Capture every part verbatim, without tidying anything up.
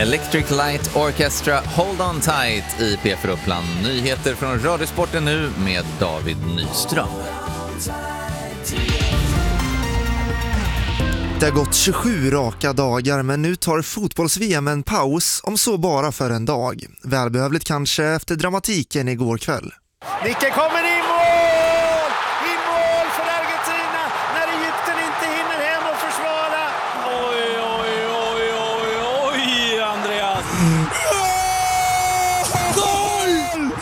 Electric Light Orchestra, Hold On Tight i P fyra Uppland. Nyheter från Radiosporten nu med David Nyström. Det har gått tjugosju raka dagar, men nu tar fotbolls-V M en paus, om så bara för en dag. Välbehövligt kanske efter dramatiken igår kväll. Nicke kommer i mål! I mål för Argentina när Egypten inte hinner hem och försvara. Oj, oj, oj, oj, oj, Andreas! Goal!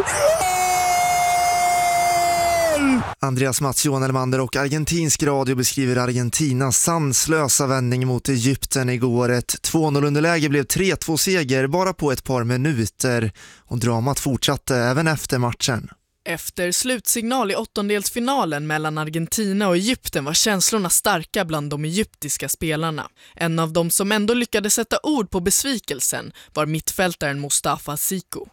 Andreas Mats Johan Elmander och argentinsk radio beskriver Argentinas sanslösa vändning mot Egypten igår. Ett två noll underläge blev tre två seger bara på ett par minuter och dramat fortsatte även efter matchen. Efter slutsignal i åttondelsfinalen mellan Argentina och Egypten var känslorna starka bland de egyptiska spelarna. En av dem som ändå lyckades sätta ord på besvikelsen var mittfältaren Mustafa Siko.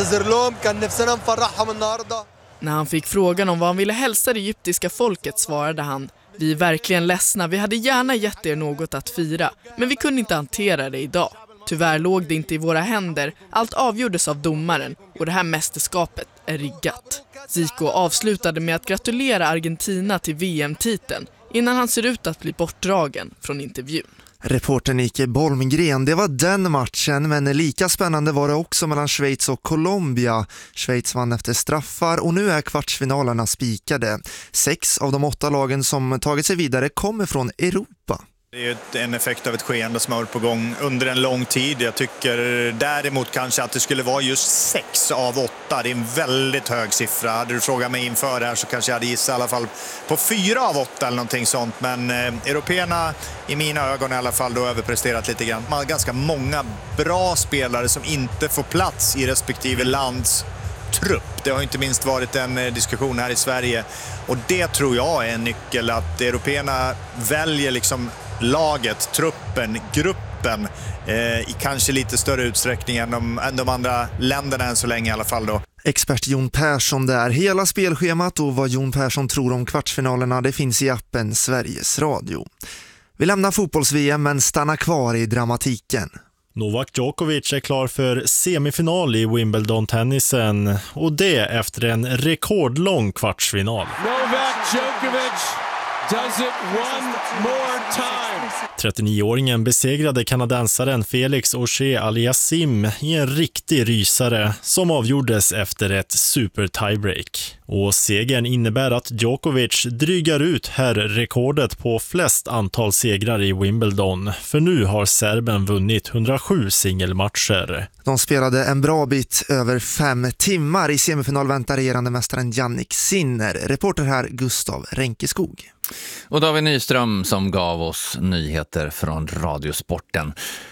När han fick frågan om vad han ville hälsa det egyptiska folket svarade han: "Vi är verkligen ledsna, vi hade gärna gett er något att fira, men vi kunde inte hantera det idag. Tyvärr låg det inte i våra händer, allt avgjordes av domaren och det här mästerskapet är riggat." Zico avslutade med att gratulera Argentina till V M-titeln innan han ser ut att bli bortdragen från intervjun. Reportern Ike Bolmgren, det var den matchen, men lika spännande var det också mellan Schweiz och Colombia. Schweiz vann efter straffar och nu är kvartsfinalerna spikade. Sex av de åtta lagen som tagit sig vidare kommer från Europa. Det är en effekt av ett skeende som har varit på gång under en lång tid. Jag tycker däremot kanske att det skulle vara just sex av åtta. Det är en väldigt hög siffra. Hade du frågat mig inför det här så kanske jag hade gissat i alla fall på fyra av åtta eller någonting sånt. Men eh, européerna i mina ögon i alla fall då överpresterat lite grann. Man har ganska många bra spelare som inte får plats i respektive lands trupp. Det har inte minst varit en diskussion här i Sverige. Och det tror jag är en nyckel, att européerna väljer liksom laget, truppen, gruppen eh, i kanske lite större utsträckning än de, än de andra länderna än så länge i alla fall då. Expert Jon Persson där. Hela spelschemat och vad Jon Persson tror om kvartsfinalerna, det finns i appen Sveriges Radio. Vi lämnar fotbolls-V M men stannar kvar i dramatiken. Novak Djokovic är klar för semifinal i Wimbledon-tennisen och det efter en rekordlång kvartsfinal. Novak Djokovic does it one more time. trettionioåringen besegrade kanadensaren Felix Auger-Aliassime i en riktig rysare som avgjordes efter ett super tiebreak. Och segern innebär att Djokovic drygar ut herrrekordet på flest antal segrar i Wimbledon, för nu har serben vunnit hundrasju singelmatcher. De spelade en bra bit över fem timmar. I semifinal väntar regerande mästaren Jannik Sinner. Reporter här Gustav Ränkeskog. Och David Nyström som gav oss nyheter från Radiosporten.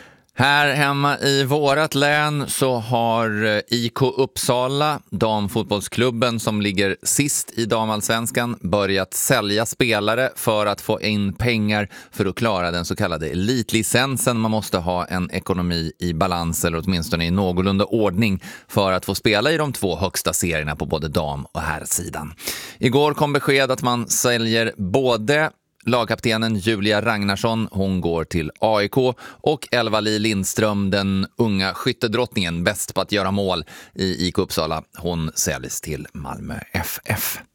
Här hemma i vårat län så har I K Uppsala, damfotbollsklubben som ligger sist i damallsvenskan, börjat sälja spelare för att få in pengar för att klara den så kallade elitlicensen. Man måste ha en ekonomi i balans eller åtminstone i någorlunda ordning för att få spela i de två högsta serierna på både dam- och herrsidan. Igår kom besked att man säljer både lagkaptenen Julia Ragnarsson, hon går till A I K, och Elva-Li Lindström, den unga skyttedrottningen, bäst på att göra mål i I K Uppsala, hon säljs till Malmö F F.